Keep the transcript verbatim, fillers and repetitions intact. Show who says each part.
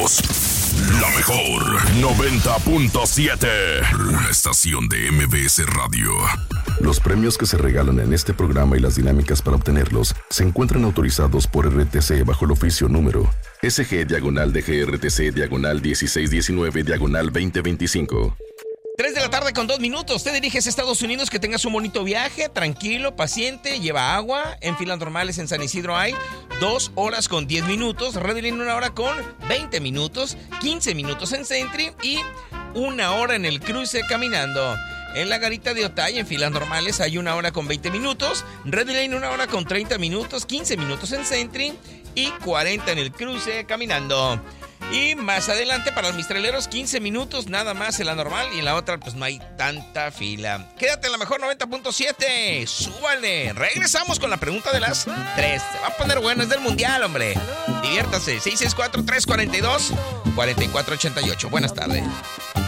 Speaker 1: Somos la mejor noventa punto siete. Una estación de M B S Radio. Los premios que se regalan en este programa y las dinámicas para obtenerlos se encuentran autorizados por R T C bajo el oficio número S G diagonal D G R T C diagonal dieciséis diecinueve diagonal veinte veinticinco.
Speaker 2: tres de la tarde con dos minutos. Te diriges a Estados Unidos. Que tengas un bonito viaje, tranquilo, paciente, lleva agua. En filas normales en San Isidro hay dos horas con diez minutos. Red Line una hora con veinte minutos. quince minutos en Sentry y una hora en el cruce caminando. En la Garita de Otay, en filas normales, hay una hora con veinte minutos. Red Line una hora con treinta minutos. quince minutos en Sentry y cuarenta en el cruce caminando. Y más adelante para los mistreleros, quince minutos nada más en la normal y en la otra pues no hay tanta fila. Quédate en la mejor noventa punto siete, súbale. Regresamos con la pregunta de las tres. Se va a poner bueno, es del mundial, hombre. Diviértase, seis seis cuatro, tres cuatro dos, cuatro cuatro ocho ocho. Buenas tardes.